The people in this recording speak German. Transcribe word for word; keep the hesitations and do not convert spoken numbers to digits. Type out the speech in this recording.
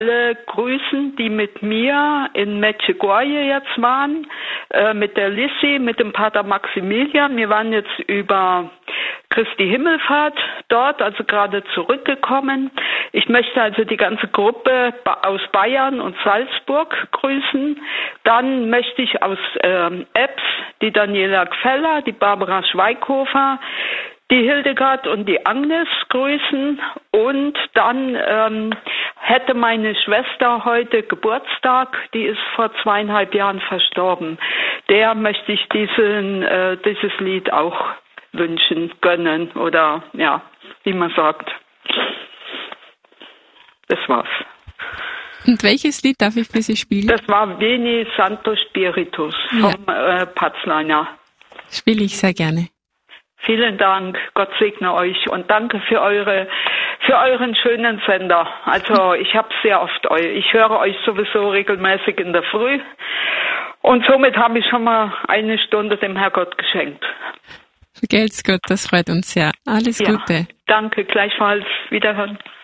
alle grüßen, die mit mir in Medjugorje jetzt waren, äh, mit der Lissy, mit dem Pater Maximilian. Wir waren jetzt über Christi Himmelfahrt dort, also gerade zurückgekommen. Ich möchte also die ganze Gruppe aus Bayern und Salzburg grüßen. Dann möchte ich aus ähm, Ebbs die Daniela Gfeller, die Barbara Schweighofer, die Hildegard und die Agnes grüßen. Und dann ähm, hätte meine Schwester heute Geburtstag, die ist vor zweieinhalb Jahren verstorben. Der möchte ich diesen, äh, dieses Lied auch wünschen, gönnen oder ja, wie man sagt. Das war's. Und welches Lied darf ich für Sie spielen? Das war Veni Santo Spiritus vom ja. äh, Patzleiner. Spiele ich sehr gerne. Vielen Dank, Gott segne euch und danke für eure für euren schönen Sender. Also ich habe sehr oft eu, ich höre euch sowieso regelmäßig in der Früh und somit habe ich schon mal eine Stunde dem Herrgott geschenkt. Vergelt's Gott, das freut uns sehr. Alles ja, Gute. Danke, gleichfalls. Wiederhören.